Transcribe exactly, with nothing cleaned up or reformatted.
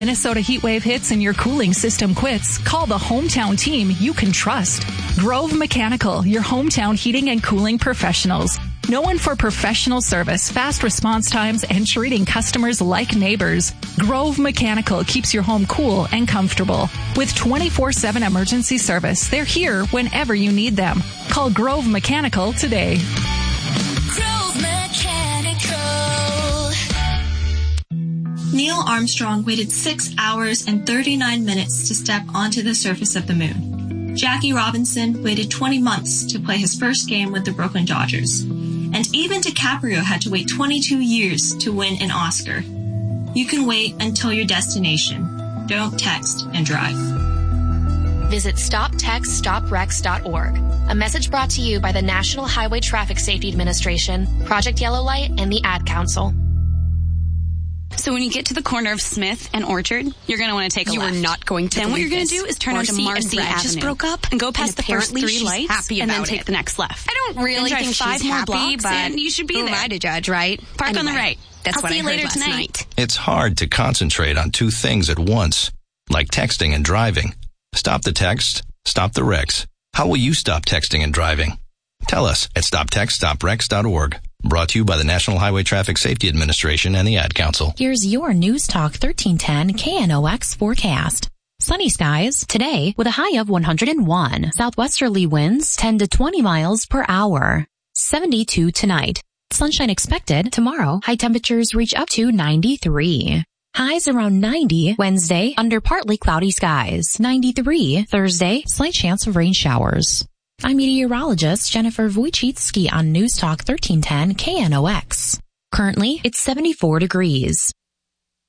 Minnesota heat wave hits and your cooling system quits, call the hometown team you can trust. Grove Mechanical, your hometown heating and cooling professionals. Known for professional service, fast response times, and treating customers like neighbors, Grove Mechanical keeps your home cool and comfortable. With twenty-four seven emergency service, they're here whenever you need them. Call Grove Mechanical today. Grove Mechanical. Neil Armstrong waited six hours and thirty-nine minutes to step onto the surface of the moon. Jackie Robinson waited twenty months to play his first game with the Brooklyn Dodgers. And even DiCaprio had to wait twenty-two years to win an Oscar. You can wait until your destination. Don't text and drive. Visit stop text stop wrecks dot org. A message brought to you by the National Highway Traffic Safety Administration, Project Yellow Light, and the Ad Council. So when you get to the corner of Smith and Orchard, you're going to want to take a you left. You are not going to Then what you're going this. to do is turn Marcy onto Marcy and Brad Avenue. just broke up and go past and the first three she's lights happy and about then take it. the next left. I don't really then think five she's more happy, blocks but and you should be who there. am I to judge, right? Park anyway, on the right. That's I'll what see I you heard later last tonight. night. It's hard to concentrate on two things at once, like texting and driving. Stop the text, stop the wrecks. How will you stop texting and driving? Tell us at stop text stop wrecks dot org. Brought to you by the National Highway Traffic Safety Administration and the Ad Council. Here's your News Talk thirteen ten K N O X forecast. Sunny skies today with a high of one hundred one. Southwesterly winds ten to twenty miles per hour. seventy-two tonight. Sunshine expected tomorrow. High temperatures reach up to ninety-three. Highs around ninety Wednesday under partly cloudy skies. ninety-three Thursday, slight chance of rain showers. I'm meteorologist Jennifer Wojcicki on News Talk thirteen ten K N O X. Currently, it's seventy-four degrees.